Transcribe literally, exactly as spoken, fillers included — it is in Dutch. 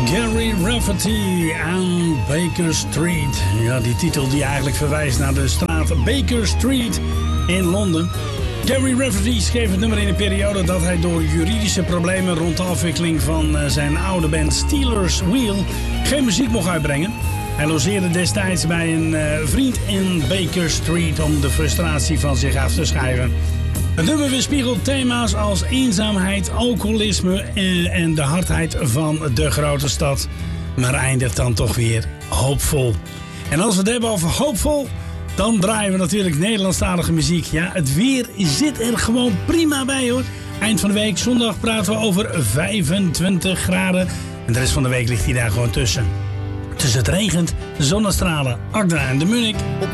Gary Rafferty aan Baker Street. Ja, die titel die eigenlijk verwijst naar de straat Baker Street in Londen. Gary Rafferty schreef het nummer in een periode dat hij door juridische problemen rond de afwikkeling van zijn oude band Steelers Wheel geen muziek mocht uitbrengen. Hij logeerde destijds bij een uh, vriend in Baker Street om de frustratie van zich af te schrijven. Het nummer weerspiegelt thema's als eenzaamheid, alcoholisme en, en de hardheid van de grote stad. Maar eindigt dan toch weer hoopvol. En als we het hebben over hoopvol, dan draaien we natuurlijk Nederlandstalige muziek. Ja, het weer zit er gewoon prima bij hoor. Eind van de week, zondag, praten we over vijfentwintig graden. En de rest van de week ligt hij daar gewoon tussen. Tussen het regent, zonnestralen, Agda en de Munnik.